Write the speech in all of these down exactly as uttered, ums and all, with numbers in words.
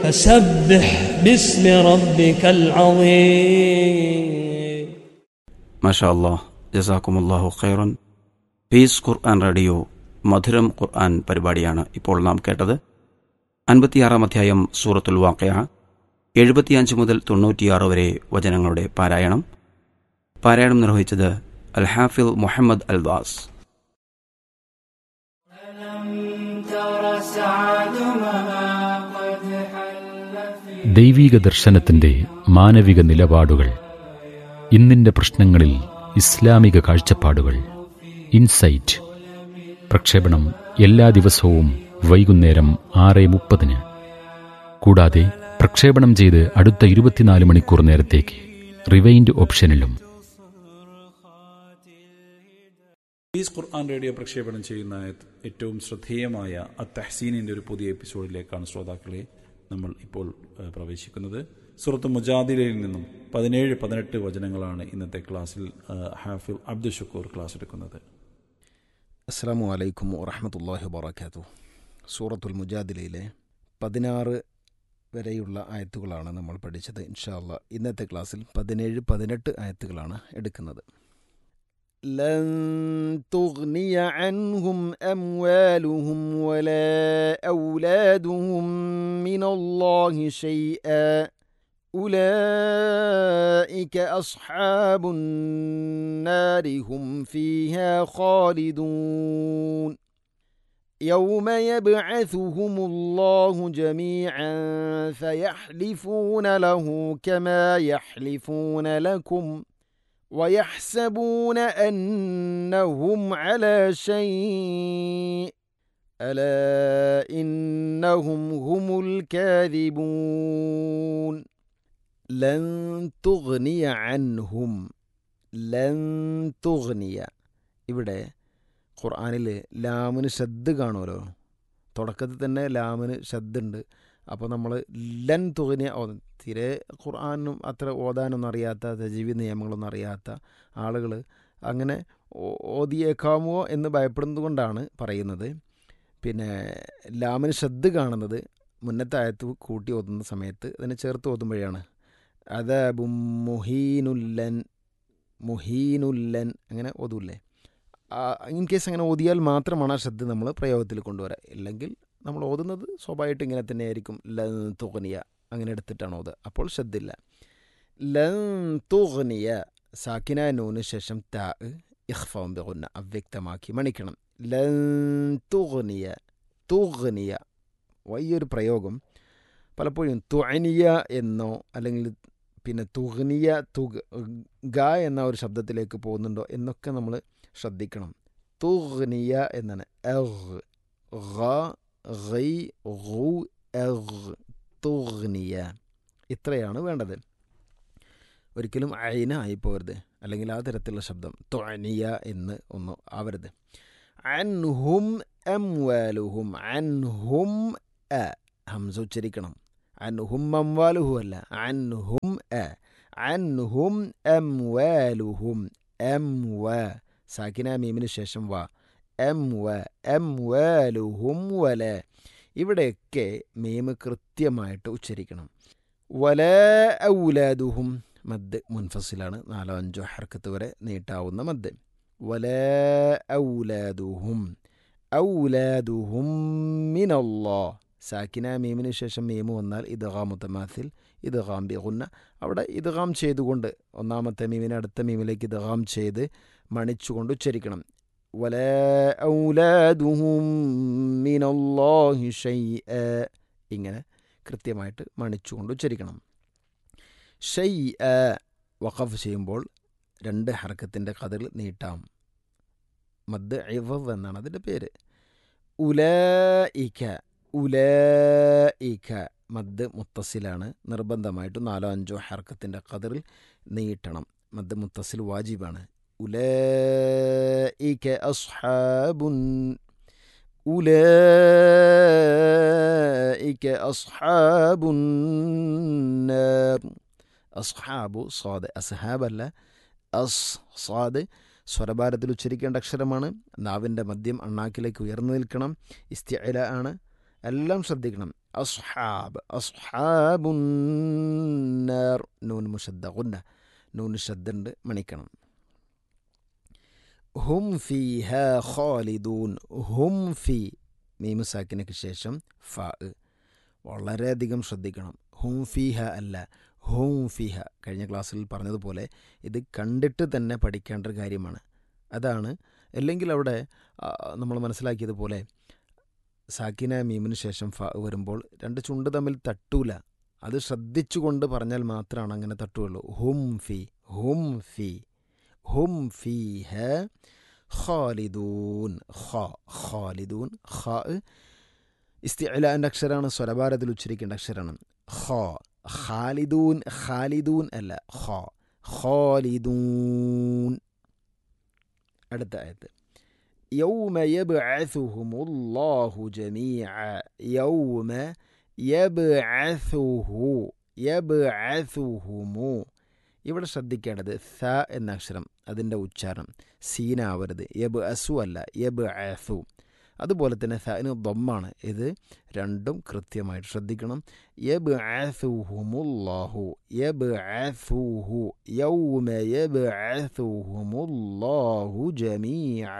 فسبح باسم ربك العظيم. മാഷാ അല്ലാഹ്, ജസാക്കുമുല്ലാഹു ഖൈറൻ. പീസ് ഖുർആൻ റേഡിയോ മധുരം ഖുർആൻ പരിപാടിയാണ് ഇപ്പോൾ നാം കേട്ടത്. അൻപത്തിയാറാം അധ്യായം സൂറത്തുൽ വാഖിഅ, എഴുപത്തിയഞ്ച് മുതൽ തൊണ്ണൂറ്റിയാറ് വരെ വചനങ്ങളുടെ പാരായണം. പാരായണം നിർവഹിച്ചത് അൽ ഹാഫിൽ മുഹമ്മദ് അൽ വാസ്. ദൈവീക ദർശനത്തിന്റെ മാനവിക നിലപാടുകൾ, ഇന്നിന്റെ പ്രശ്നങ്ങളിൽ ഇസ്ലാമിക കാഴ്ചപ്പാടുകൾ. ഇൻസൈറ്റ് പ്രക്ഷേപണം എല്ലാ ദിവസവും വൈകുന്നേരം ആറ് മുപ്പതിന്. കൂടാതെ പ്രക്ഷേപണം ചെയ്ത് അടുത്ത ഇരുപത്തിനാല് മണിക്കൂർ നേരത്തേക്ക് റിവൈൻഡ് ഓപ്ഷനിലും. പീസ് ഖുർആൻ റേഡിയോ പ്രക്ഷേപണം ചെയ്യുന്ന ഏറ്റവും ശ്രദ്ധേയമായ അത്തഹ്സീനിൻ്റെ ഒരു പുതിയ എപ്പിസോഡിലേക്കാണ് ശ്രോതാക്കളെ നമ്മൾ ഇപ്പോൾ പ്രവേശിക്കുന്നത്. സൂറത്ത് മുജാദിലയിൽ നിന്നും പതിനേഴ് പതിനെട്ട് വചനങ്ങളാണ് ഇന്നത്തെ ക്ലാസ്സിൽ ഹാഫിൽ അബ്ദുൽ ഷുക്കൂർ ക്ലാസ് എടുക്കുന്നത്. അസ്സലാമു അലൈക്കും വറഹ്മത്തുള്ളാഹി വബറകാതുഹു. സൂറത്തുൽ മുജാദിലയിലെ പതിനാറ് വരെയുള്ള ആയത്തുകളാണ് നമ്മൾ പഠിച്ചത്. ഇൻഷാ അല്ലാഹ് ഇന്നത്തെ ക്ലാസ്സിൽ പതിനേഴ് പതിനെട്ട് ആയത്തുകളാണ് എടുക്കുന്നത്. ലൻ തുഗ്നിയ അൻഹും അംവാലുഹും വലാ ഔലാദുഹും മിനല്ലാഹി ശൈആ ഉലൈക അസ്ഹാബുൻ നാരി ഹും ഫീഹാ ഖാലിദൂൻ. يوم يبعثهم الله جميعا فيحلفون له كما يحلفون لكم ويحسبون أنهم على شيء ألا إنهم هم الكاذبون. لن تغني عنهم لن تغني ഇവിടെ ഖുർആനിൽ ലാമിന് ശബ്ദ് കാണുമല്ലോ, തുടക്കത്തിൽ തന്നെ ലാമിന് ശബ്ദുണ്ട്. അപ്പോൾ നമ്മൾ ലൻ തുകനിയ തീരെ ഖുർആനും അത്ര ഓതാനൊന്നും അറിയാത്ത, തജ്വീദ് നിയമങ്ങളൊന്നും അറിയാത്ത ആളുകൾ അങ്ങനെ ഓതിയേക്കാമോ എന്ന് ഭയപ്പെടുന്നത് കൊണ്ടാണ് പറയുന്നത്. പിന്നെ ലാമിന് ശബ്ദ് കാണുന്നത് മുന്നത്തെ ആയത്ത് കൂട്ടി ഓതുന്ന സമയത്ത് അതിനെ ചേർത്ത് ഓതുമ്പോഴാണ്. അദാബും മുഹീനുല്ലൻ മുഹീനുല്ലൻ അങ്ങനെ ഓതൂല്ലേ. ഇൻ കേസ് അങ്ങനെ ഓതിയാൽ മാത്രമാണ് ആ ശബ്ദ് നമ്മൾ പ്രയോഗത്തിൽ കൊണ്ടുവരാം. ഇല്ലെങ്കിൽ നമ്മൾ ഓതുന്നത് സ്വാഭാവികമായിട്ട് ഇങ്ങനെ തന്നെ ആയിരിക്കും. ലൻ തുഗ്നിയ അങ്ങനെ എടുത്തിട്ടാണ് ഓതുക, അപ്പോൾ ശബ്ദില്ല. ലൻ തുഗ്നിയ സാക്കിന നൂന് ശേഷം താ ഇഖ്ഫാഉം ബിഗുന്ന അവ്യക്തമാക്കി മണിക്കണം. ലൻ തുഗ്നിയ തുഗ്നിയ വലിയൊരു പ്രയോഗം പലപ്പോഴും തുഅനിയ എന്നോ അല്ലെങ്കിൽ പിന്നെ തുഗ്നിയ തുഗ് ഗ എന്ന ഒരു ശബ്ദത്തിലേക്ക് പോകുന്നുണ്ടോ എന്നൊക്കെ നമ്മൾ ശ്രദ്ധിക്കണം. തുഗ്നിയ എന്നാണ്. എഗ് ഗ ഗൈ ഗു എഗ് തുഗ്നിയ ഇത്രയാണ് വേണ്ടത്. ഒരിക്കലും ഐന ആയിപ്പോകരുത്, അല്ലെങ്കിൽ ആ തരത്തിലുള്ള ശബ്ദം തുഅനിയ എന്ന് ഒന്നും ആവരുത്. അൻഹും അംവാലുഹും അൻഹും അ ഹംസ ഉച്ചരിക്കണം. അൻഹും അംവാലുഹു അല്ല, അൻഹും അ അൻഹും അംവാലുഹും അംവ സാക്കിന മീമിന് ശേഷം വ എം വ എം വലുഹും വല. ഇവിടെയൊക്കെ മീമ് കൃത്യമായിട്ട് ഉച്ചരിക്കണം. വല ഔലാദുഹും മദ് മുൻഫസിലാണ്, നാലോ അഞ്ചോ ഹർക്കത്ത് വരെ നീട്ടാവുന്ന മദ്. വല ഔലാദുഹും ഔലാദുഹും മിനല്ലാഹ് സാക്കിന മീമിന് ശേഷം മീമ് വന്നാൽ ഇദ്ഗാം മുതമാസിൽ ഇദ്ഗാം ബിഗുന്ന. അവിടെ ഇദ്ഗാം ചെയ്തുകൊണ്ട് ഒന്നാമത്തെ മീമിനെ അടുത്ത മീമിലേക്ക് ഇദ്ഗാം ചെയ്ത് മണിച്ചുകൊണ്ട് ഉച്ചരിക്കണം. വലാ ഔലാദുഹും മിനല്ലാഹി ശൈഅ ഇങ്ങനെ കൃത്യമായിട്ട് മണിച്ചുകൊണ്ട് ഉച്ചരിക്കണം. ശൈഅ വഖഫ് ചെയ്യുമ്പോൾ രണ്ട് ഹർക്കത്തിൻ്റെ ഖദറിൽ നീട്ടാം. മദ് ഇവദ് എന്നാണ് അതിൻ്റെ പേര്. ഉലൈക ഉലൈക മദ് മുത്തസിലാണ്, നിർബന്ധമായിട്ടും നാലോ അഞ്ചോ ഹർക്കത്തിൻ്റെ ഖദറിൽ നീട്ടണം. മദ് മുത്തസിൽ വാജിബാണ്. ഉലൈക അസ്ഹാബുൻ ഉലൈക അസ്ഹാബുൻ നാർ. അസ്ഹാബു സ്വാദ്, അസ്ഹാബല്ല അസ് സ്വാദ് സ്വരഭാരത്തിൽ ഉച്ചരിക്കേണ്ട അക്ഷരമാണ്. നാവിൻ്റെ മദ്യം അണ്ണാക്കിലേക്ക് ഉയർന്നു നിൽക്കണം. ഇസ്തിഅല ആണ്. എല്ലാം ശ്രദ്ധിക്കണം. അസ്ഹാബ് അസ്ഹാബുന്നാർ നൂൻ മുഷദ്ദ ഗുന്ന നൂൻ ഷദ്ദുണ്ട് മണിക്കണം. ഹും ഫീഹ ഖാലിദൂൻ ഹും ഫി മീമു സാക്കിനക്ക് ശേഷം ഫ വളരെയധികം ശ്രദ്ധിക്കണം. ഹും ഫീഹ അല്ല ഹും ഫീഹ. കഴിഞ്ഞ ക്ലാസ്സിൽ പറഞ്ഞതുപോലെ ഇത് കണ്ടിട്ട് തന്നെ പഠിക്കേണ്ട ഒരു കാര്യമാണ്. അതാണ്. അല്ലെങ്കിൽ അവിടെ നമ്മൾ മനസ്സിലാക്കിയതുപോലെ സാക്കിന മീമിന് ശേഷം ഫ വരുമ്പോൾ രണ്ട് ചുണ്ട് തമ്മിൽ തട്ടൂല. അത് ശ്രദ്ധിച്ചുകൊണ്ട് പറഞ്ഞാൽ മാത്രമാണ് അങ്ങനെ തട്ടുകയുള്ളൂ. ഹും ഫി ഹും ഫി ഹും ഫീഹ ഖാലിദൂൻ ഖ ഖാലിദൂൻ ഖ ഇസ്തിഅലാൻ്റെ അക്ഷരമാണ്, സ്വരഭാരത്തിൽ ഉച്ചരിക്കേണ്ട അക്ഷരമാണ്. ഖ ഖാലിദൂൻ ഖാലിദൂൻ അല്ല ഖ ഖാലിദൂൻ. അടുത്ത ആയത്ത് യൗമ യബ്അസുഹുമുല്ലാഹു ജമീഅ യൗമ യബ്അസുഹു യബ്അസുഹുമു. ഇവിടെ ശ്രദ്ധിക്കേണ്ടത് സ എന്ന അക്ഷരം അതിൻ്റെ ഉച്ചാരണം സീനാവരുത്. യബ് അസു അല്ല യബ് അസു. അതുപോലെ തന്നെ സന് ദമ്മാണ്. ഇത് രണ്ടും കൃത്യമായിട്ട് ശ്രദ്ധിക്കണം. യബ് അസുഹുമുല്ലാഹു യബ് അസുഹു യൗമ യബ് അസുഹുമുല്ലാഹു ജമീഅ.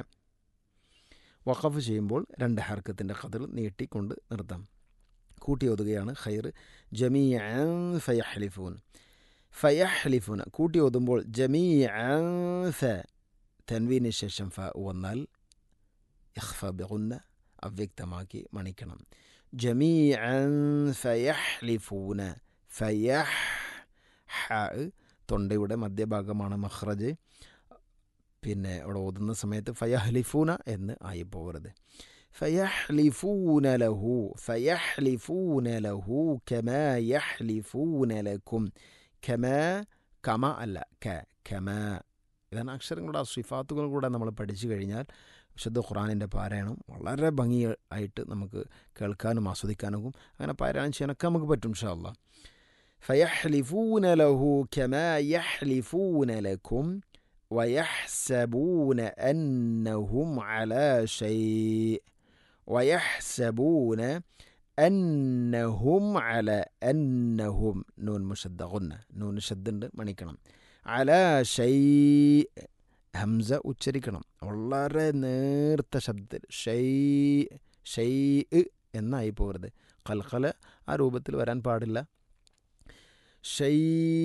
വഖഫ് ചെയ്യുമ്പോൾ രണ്ട് ഹർക്കത്തിൻ്റെ ഖദർ നീട്ടിക്കൊണ്ട് നിർത്താം. കൂട്ടി ഓതുകയാണ് ഖൈർ. ജമീഅൻ ഫയഹ്ലിഫൂൻ ഫയഹ്ലിഫൂന കൂട്ടി ഓതുമ്പോൾ ജമീഅൻ ഫ തൻവീന് ശേഷം ഫ വന്നാൽ ഇഖ്ഫ ബിഗുന്ന അവ്യക്തമാക്കി മണിക്കണം. ജമീഅൻ ഫയഹ്ലിഫൂന ഫയഹ് ഹ തൊണ്ടയുടെ മധ്യഭാഗമാണ് മഖ്റജ്. പിന്നെ അവിടെ ഓതുന്ന സമയത്ത് ഫയഹ്ലിഫൂന എന്ന് ആയി പോകരുത്. ഫയഹ്ലിഫൂന ലഹു ഫയഹ്ലിഫൂന ലഹു കമാ യഹ്ലിഫൂന ലക്കും. കമ കമ അല്ല ക കമ. ഇതാണ് അക്ഷരങ്ങളുടെ ആ സിഫാത്തുകൾ കൂടെ നമ്മൾ പഠിച്ചു കഴിഞ്ഞാൽ വിശുദ്ധ ഖുർആനിൻ്റെ പാരായണം വളരെ ഭംഗിയായിട്ട് നമുക്ക് കേൾക്കാനും ആസ്വദിക്കാനും അങ്ങനെ പാരായണം ചെയ്യാനൊക്കെ നമുക്ക് പറ്റും ഇൻഷാ അല്ലാഹ്. ഫയഹ്ലിഫൂന ലഹു കമാ യഹ്ലിഫൂന ലക്കും വയഹ്സബൂന അന്നഹും അലാ ശൈഅ വയഹ്സബൂന അന്നഹും അല അന്നഹും നൂൻ മുഷദ്ദ ഗുന്ന നൂൻ ഷദ്ദുണ്ട് മണിക്കണം. അലാ ഷൈ ഹംസ ഉച്ചരിക്കണം വളരെ നേർത്ത ശബ്ദത്തിൽ. ഷൈ ഷൈ എന്നായി പോകരുത്. ഖൽഖല ആ രൂപത്തിൽ വരാൻ പാടില്ല. ഷൈ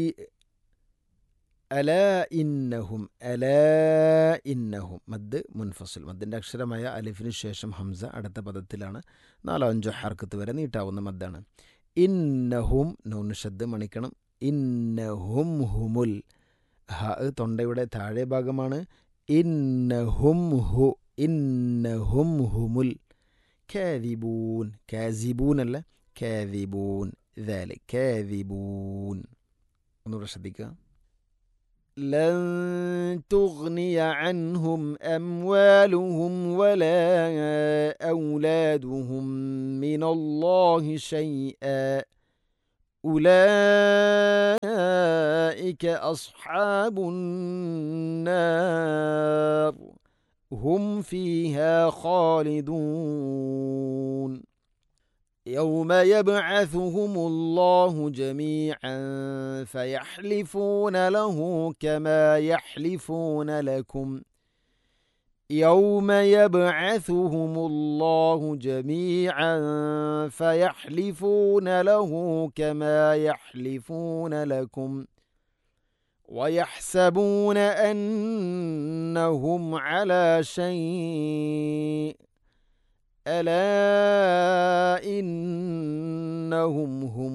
അലാ ഇന്നഹും അലാ ഇന്നഹും മദ് മുൻഫസിൽ. മദ്ദിൻ്റെ അക്ഷരമായ അലിഫിന് ശേഷം ഹംസ അടുത്ത പദത്തിലാണ്. നാലോ അഞ്ചോ ഹർക്കത്ത് വരെ നീട്ടാവുന്ന മദ്ദാണ്. ഇന്നഹും നൂൻ ഷദ്ദ് മണിക്കണം. ഇന്നഹും ഹുമുൽ ഹ തൊണ്ടയുടെ താഴെ ഭാഗമാണ്. ഇന്നഹും ഹു ഇന്നഹും ഹുമുൽ കാദിബൂൻ കാസിബൂൻ അല്ല കാദിബൂൻ ദാലിക് കാദിബൂൻ. ഒന്നുകൂടെ ശ്രദ്ധിക്കുക. لن تغني عنهم أموالهم ولا أولادهم من الله شيئا أولئك أصحاب النار هم فيها خالدون يوم يبعثهم الله جميعا فيحلفون له كما يحلفون لكم يوم يبعثهم الله جميعا فيحلفون له كما يحلفون لكم ويحسبون أنهم على شيء ألا إنهم هم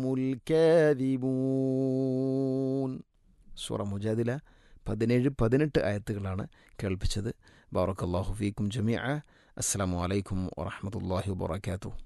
الكاذبون. സൂറ മുജാദില പതിനേഴ് പതിനെട്ട് ആയത്തുകളാണ് കേൾപ്പിച്ചത്. ബാറക്കല്ലാഹു ഫീക്കും ജമീഅ. അസ്സലാമു അലൈക്കും വറഹ്മത്തുള്ളാഹി വബറകാതുഹു.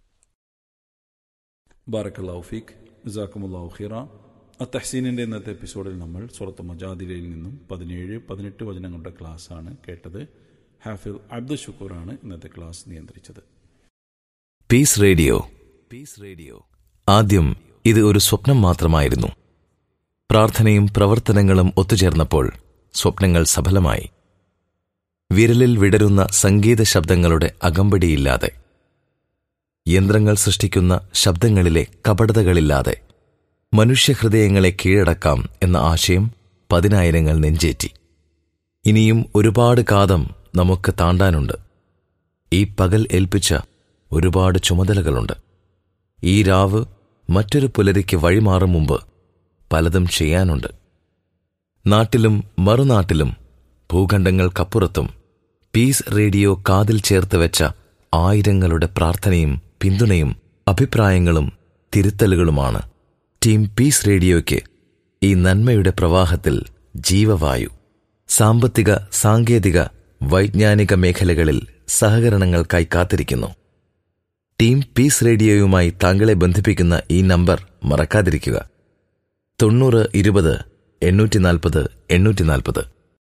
ബാറക്കല്ലാഹു ഫീക്ക് ജസാക്കുമുല്ലാഹു ഖൈറ. അത്തഹ്സീനിൻ്റെ ഇന്നത്തെ എപ്പിസോഡിൽ നമ്മൾ സൂറത്ത് മുജാദിലയിൽ നിന്നും പതിനേഴ് പതിനെട്ട് വചനങ്ങളുടെ ക്ലാസ്സാണ് കേട്ടത്. ഹാഫിൽ അബ്ദുൽ ഷുക്കൂറാണ് ഇന്നത്തെ class നിയന്ത്രിച്ചത്. Piece radio piece radio ആദ്യം ഇത് ഒരു സ്വപ്നം മാത്രമായിരുന്നു. പ്രാർത്ഥനയും പ്രവർത്തനങ്ങളും ഒത്തുചേർന്നപ്പോൾ സ്വപ്നങ്ങൾ സഫലമായി. വിരലിൽ വിടരുന്ന സംഗീത ശബ്ദങ്ങളുടെ അകമ്പടിയില്ലാതെ യന്ത്രങ്ങൾ സൃഷ്ടിക്കുന്ന ശബ്ദങ്ങളിലെ കപടതകളില്ലാതെ മനുഷ്യഹൃദയങ്ങളെ കീഴടക്കാം എന്ന ആശയം പതിനായിരങ്ങൾ നെഞ്ചേറ്റി. ഇനിയും ഒരുപാട് കാതം നമുക്ക് താണ്ടാനുണ്ട്. ഈ പകൽ ഏൽപ്പിച്ച ഒരുപാട് ചുമതലകളുണ്ട്. ഈ രാവ് മറ്റൊരു പുലരിക്ക് വഴിമാറും മുമ്പ് പലതും ചെയ്യാനുണ്ട്. നാട്ടിലും മറുനാട്ടിലും ഭൂഖണ്ഡങ്ങൾക്കപ്പുറത്തും പീസ് റേഡിയോ കാതിൽ ചേർത്ത് വെച്ച ആയിരങ്ങളുടെ പ്രാർത്ഥനയും പിന്തുണയും അഭിപ്രായങ്ങളും തിരുത്തലുകളുമാണ് ടീം പീസ് റേഡിയോയ്ക്ക് ഈ നന്മയുടെ പ്രവാഹത്തിൽ ജീവവായു. സാമ്പത്തിക, സാങ്കേതിക, വൈജ്ഞാനിക മേഖലകളിൽ സഹകരണങ്ങൾക്കായി കാത്തിരിക്കുന്നു. ടീം പീസ് റേഡിയോയുമായി താങ്കളെ ബന്ധിപ്പിക്കുന്ന ഈ നമ്പർ മറക്കാതിരിക്കുക: തൊണ്ണൂറ് ഇരുപത് എണ്ണൂറ്റി നാൽപ്പത് എണ്ണൂറ്റി നാൽപ്പത്.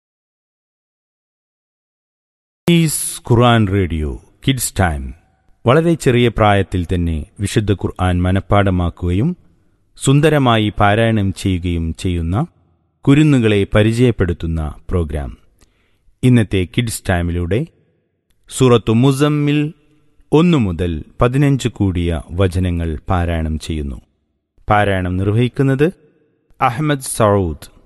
പീസ് ഖുർആൻ റേഡിയോ കിഡ്സ് ടൈം. വളരെ ചെറിയ പ്രായത്തിൽ തന്നെ വിശുദ്ധ ഖുർആൻ മനഃപ്പാഠമാക്കുകയും സുന്ദരമായി പാരായണം ചെയ്യുകയും ചെയ്യുന്ന കുരുന്നുകളെ പരിചയപ്പെടുത്തുന്ന പ്രോഗ്രാം. ഇന്നത്തെ കിഡ്സ് ടൈമിലൂടെ സൂറത്തു മുസമ്മിൽ ഒന്നു മുതൽ പതിനഞ്ച് കൂടിയ വചനങ്ങൾ പാരായണം ചെയ്യുന്നു. പാരായണം നിർവഹിക്കുന്നത് അഹമ്മദ് സൗദ്.